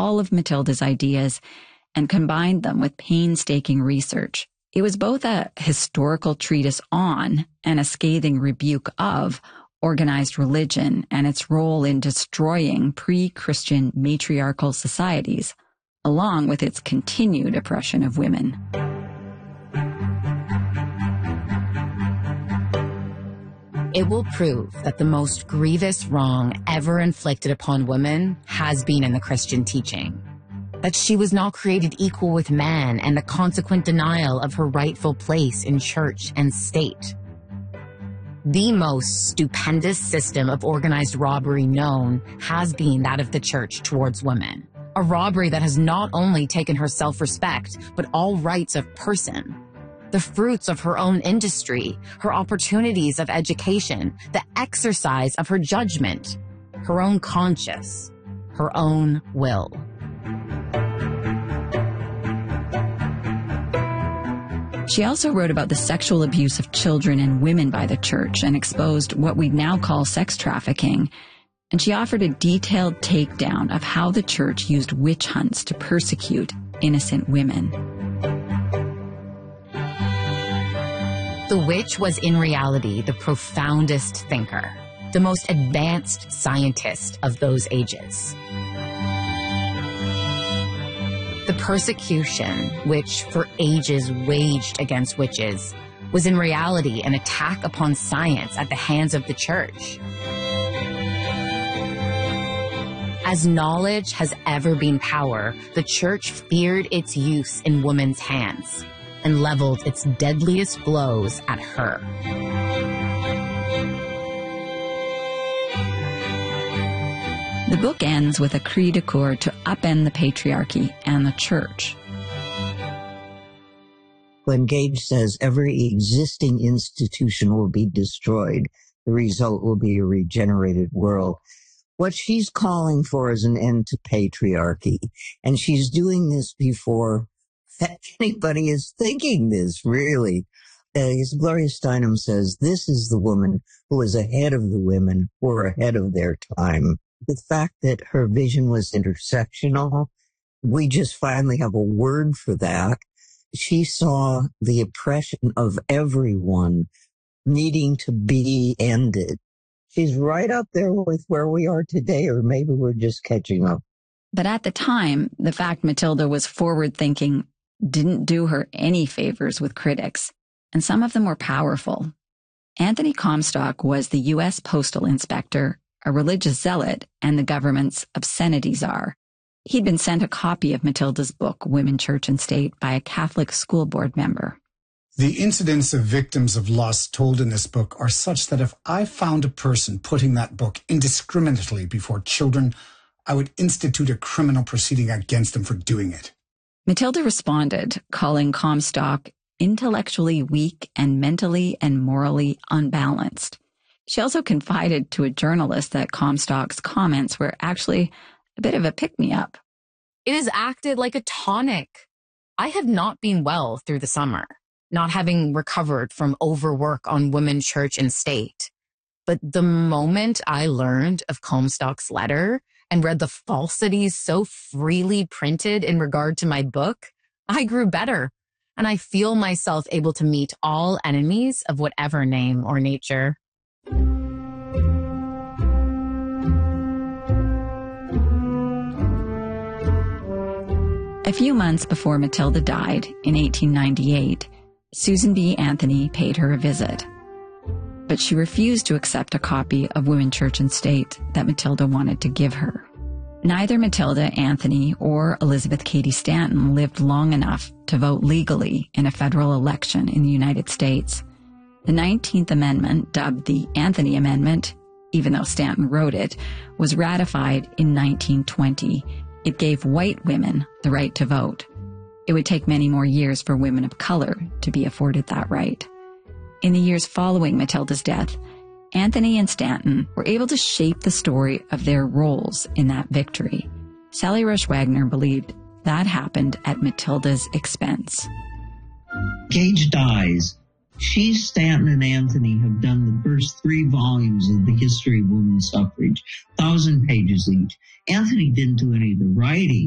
all of Matilda's ideas and combined them with painstaking research. It was both a historical treatise on and a scathing rebuke of organized religion and its role in destroying pre-Christian matriarchal societies, along with its continued oppression of women. It will prove that the most grievous wrong ever inflicted upon women has been in the Christian teaching. That she was not created equal with man, and the consequent denial of her rightful place in church and state. The most stupendous system of organized robbery known has been that of the church towards women. A robbery that has not only taken her self-respect, but all rights of person. The fruits of her own industry, her opportunities of education, the exercise of her judgment, her own conscience, her own will. She also wrote about the sexual abuse of children and women by the church and exposed what we now call sex trafficking. And she offered a detailed takedown of how the church used witch hunts to persecute innocent women. The witch was in reality the profoundest thinker, the most advanced scientist of those ages. The persecution, which for ages waged against witches, was in reality an attack upon science at the hands of the church. As knowledge has ever been power, the church feared its use in women's hands and leveled its deadliest blows at her. The book ends with a cri de coeur to upend the patriarchy and the church. When Gage says every existing institution will be destroyed, the result will be a regenerated world. What she's calling for is an end to patriarchy, and she's doing this before anybody is thinking this, really. As Gloria Steinem says, this is the woman who is ahead of the women who are ahead of their time. The fact that her vision was intersectional, we just finally have a word for that. She saw the oppression of everyone needing to be ended. She's right up there with where we are today, or maybe we're just catching up. But at the time, the fact Matilda was forward-thinking didn't do her any favors with critics, and some of them were powerful. Anthony Comstock was the U.S. Postal Inspector, a religious zealot, and the government's obscenity czar. He'd been sent a copy of Matilda's book, Women, Church and State, by a Catholic school board member. The incidents of victims of lust told in this book are such that if I found a person putting that book indiscriminately before children, I would institute a criminal proceeding against them for doing it. Matilda responded, calling Comstock intellectually weak and mentally and morally unbalanced. She also confided to a journalist that Comstock's comments were actually a bit of a pick-me-up. It has acted like a tonic. I have not been well through the summer, not having recovered from overwork on Women, Church and State. But the moment I learned of Comstock's letter and read the falsities so freely printed in regard to my book, I grew better, and I feel myself able to meet all enemies of whatever name or nature. A few months before Matilda died, in 1898, Susan B. Anthony paid her a visit. But she refused to accept a copy of Women, Church and State that Matilda wanted to give her. Neither Matilda, Anthony, or Elizabeth Cady Stanton lived long enough to vote legally in a federal election in the United States. The 19th Amendment, dubbed the Anthony Amendment, even though Stanton wrote it, was ratified in 1920. It gave white women the right to vote. It would take many more years for women of color to be afforded that right. In the years following Matilda's death, Anthony and Stanton were able to shape the story of their roles in that victory. Sally Rush Wagner believed that happened at Matilda's expense. Gage dies. She, Stanton, and Anthony have done the first 3 volumes of the history of women's suffrage, 1,000 pages each. Anthony didn't do any of the writing.